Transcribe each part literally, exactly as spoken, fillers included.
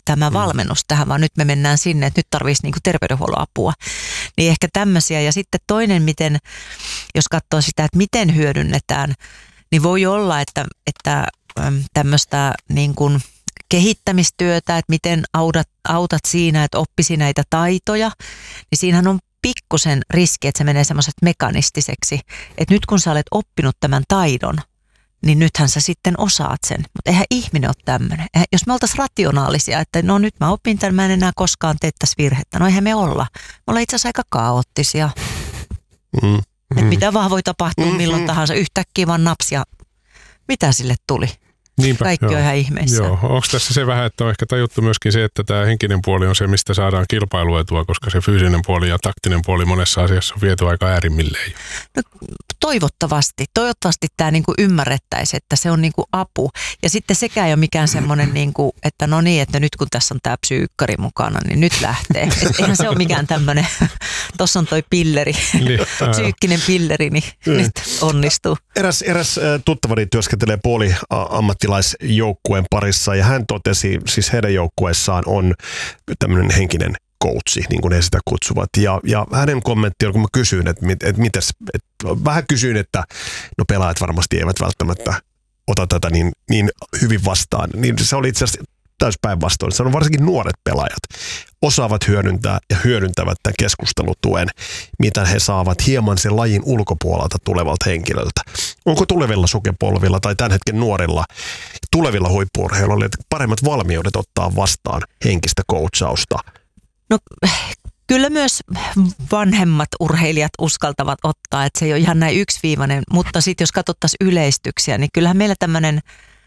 tämä valmennus tähän, vaan nyt me mennään sinne, että nyt tarvitsisi niin kuin terveydenhuollon apua. Niin ehkä tämmöisiä. Ja sitten toinen, miten, jos katsoo sitä, että miten hyödynnetään, niin voi olla, että, että tämmöistä niin kuin kehittämistyötä, että miten autat, autat siinä, että oppisi näitä taitoja, niin siinähän on pikkusen riski, että se menee semmoiseksi mekanistiseksi, että nyt kun sä olet oppinut tämän taidon, niin nythän sä sitten osaat sen. Mutta eihän ihminen ole tämmöinen. Jos me oltaisiin rationaalisia, että no nyt mä opin tämän, mä en enää koskaan tee tässä virhettä. No eihän me olla. Me ollaan itse asiassa aika kaoottisia. Mm, mm. Että mitä vaan voi tapahtua mm, milloin mm. tahansa. Yhtäkkiä vaan napsia. Mitä sille tuli? Niinpä, kaikki joo. on ihan ihmeessä. Joo. Onko tässä se vähän, että on ehkä tajuttu myöskin se, että tämä henkinen puoli on se, mistä saadaan kilpailuetua, koska se fyysinen puoli ja taktinen puoli monessa asiassa on viety aika äärimmilleen. No, toivottavasti. Toivottavasti tämä niinku ymmärrettäisi, että se on niinku apu. Ja sitten sekään ei ole mikään semmoinen, niinku, että no niin, että nyt kun tässä on tämä psyykkari mukana, niin nyt lähtee. Et eihän se ole mikään tämmöinen, tuossa on toi pilleri, psyykkinen pilleri, niin nyt onnistuu. Eräs, eräs tuttavani työskentelee puoli ammattilaisjoukkueen parissa ja hän totesi, siis heidän joukkueessaan on tämmöinen henkinen coachi, niin kuin he sitä kutsuvat. Ja, ja hänen kommentti on, kun mä kysyin, että, että mitäs, että vähän kysyin, että no pelaajat varmasti eivät välttämättä ota tätä niin, niin hyvin vastaan. Niin se oli itse asiassa täyspäinvastoin. Se on varsinkin nuoret pelaajat osaavat hyödyntää ja hyödyntävät tämän keskustelutuen, mitä he saavat hieman sen lajin ulkopuolelta tulevalta henkilöltä. Onko tulevilla sukupolvilla tai tämän hetken nuorilla, tulevilla huippu-urheiluilla paremmat valmiudet ottaa vastaan henkistä coachausta? No kyllä myös vanhemmat urheilijat uskaltavat ottaa, että se ei ole ihan näin yksiviivainen, mutta sitten jos katsottaisiin yleistyksiä, niin kyllähän meillä tämmöinen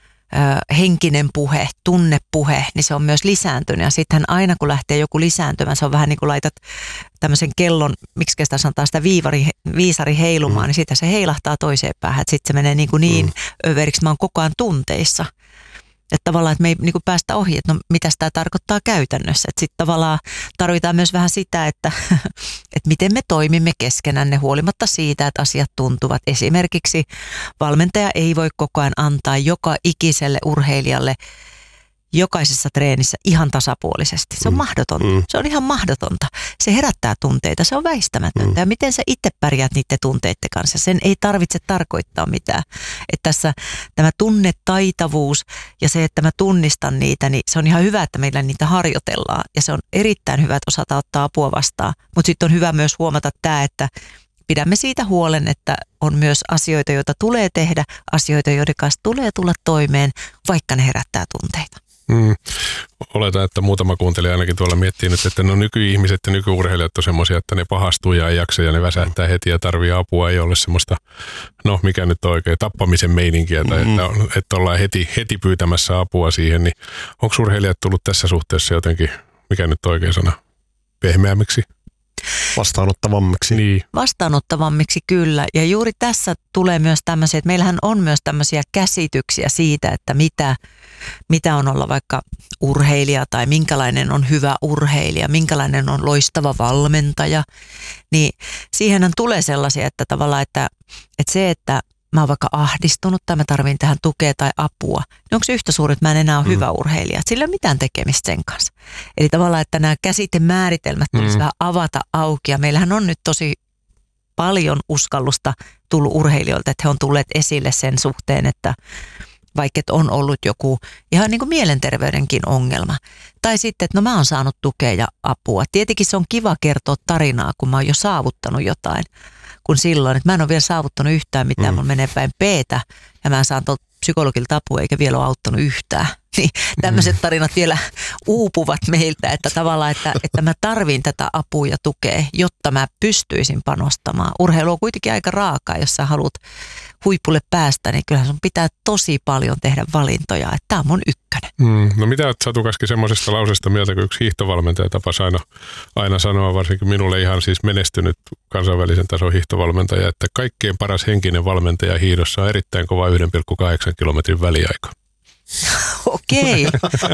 henkinen puhe, tunnepuhe, niin se on myös lisääntynyt. Ja sittenhän aina kun lähtee joku lisääntymään, se on vähän niin kuin laitat tämmöisen kellon, miksi sitä sanotaan sitä viivari, viisari heilumaan, mm. niin sitten se heilahtaa toiseen päähän. Sitten se menee niin, kuin niin mm. överiksi, mä oon koko ajan tunteissa. Että tavallaan, että me ei niin kuin päästä ohi, että no mitä tämä tarkoittaa käytännössä. Että sitten tavallaan tarvitaan myös vähän sitä, että, että miten me toimimme keskenänne huolimatta siitä, että asiat tuntuvat. Esimerkiksi valmentaja ei voi koko ajan antaa joka ikiselle urheilijalle jokaisessa treenissä ihan tasapuolisesti. Se on mm. mahdotonta. Mm. Se on ihan mahdotonta. Se herättää tunteita. Se on väistämätöntä. Mm. Ja miten sä itse pärjäät niiden tunteiden kanssa? Sen ei tarvitse tarkoittaa mitään. Että tässä tämä tunnetaitavuus ja se, että mä tunnistan niitä, niin se on ihan hyvä, että meillä niitä harjoitellaan. Ja se on erittäin hyvä, että osata ottaa apua vastaan. Mutta sitten on hyvä myös huomata tämä, että pidämme siitä huolen, että on myös asioita, joita tulee tehdä, asioita, joiden kanssa tulee tulla toimeen, vaikka ne herättää tunteita. Mm. Oletan, että muutama kuuntelija ainakin tuolla miettii nyt, että no nykyihmiset ja nykyurheilijat on semmoisia, että ne pahastuu ja ei jaksa ja ne väsähtää heti ja tarvii apua. Ei ole semmoista, no mikä nyt on oikein, tappamisen meininkiä tai mm-hmm. että, että ollaan heti, heti pyytämässä apua siihen. Niin onko urheilijat tullut tässä suhteessa jotenkin, mikä nyt on oikein sana, pehmeämmiksi? Vastaanottavammiksi. Niin. Vastaanottavammiksi kyllä. Ja juuri tässä tulee myös tämmöisiä, että meillähän on myös tämmöisiä käsityksiä siitä, että mitä, mitä on olla vaikka urheilija tai minkälainen on hyvä urheilija, minkälainen on loistava valmentaja. Niin siihenhän tulee sellaisia, että tavallaan, että, että se, että mä oon vaikka ahdistunut tai mä tarvin tähän tukea tai apua, niin onko se yhtä suuri, että mä en enää ole mm. hyvä urheilija? Sillä ei ole mitään tekemistä sen kanssa. Eli tavallaan, että nämä käsitemääritelmät tulisi mm. vähän avata auki. Ja meillähän on nyt tosi paljon uskallusta tullut urheilijoilta, että he on tulleet esille sen suhteen, että vaikka on ollut joku ihan niin kuin mielenterveydenkin ongelma. Tai sitten, että no mä oon saanut tukea ja apua. Tietenkin se on kiva kertoa tarinaa, kun mä oon jo saavuttanut jotain. Kun silloin, että mä en ole vielä saavuttanut yhtään mitään, mm. mun menee päin peetä ja mä saan tuolta psykologilta apua eikä vielä ole auttanut yhtään. Niin tämmöiset tarinat vielä uupuvat meiltä, että tavallaan, että, että mä tarvin tätä apua ja tukea, jotta mä pystyisin panostamaan. Urheilu on kuitenkin aika raakaa, jos sä haluat huipulle päästä, niin kyllähän sun pitää tosi paljon tehdä valintoja, että tää on mun ykkönen. Mm, no mitä oot Satu Kaski semmoisesta lausesta mieltä, kun yksi hiihtovalmentaja tapasi aina, aina sanoa, varsinkin minulle ihan siis menestynyt kansainvälisen tason hiihtovalmentaja, että kaikkein paras henkinen valmentaja hiihdossa on erittäin kova yksi pilkku kahdeksan kilometrin väliaika. Okei.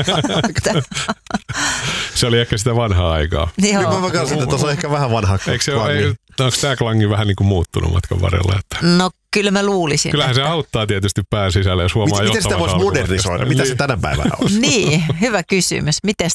Se oli ehkä sitä vanhaa aikaa. Joo. Mä kanssa, että tuossa on ehkä vähän vanhaa. Eikö se ole, onko tämä klangi vähän niin kuin muuttunut matkan varrella? Että... No kyllä mä luulisin. Kyllähän että... se auttaa tietysti pään sisällä, jos huomaa Miten sitä voisi modernisoida? Mitä niin. se tänä päivänä on? Niin, hyvä kysymys. Miten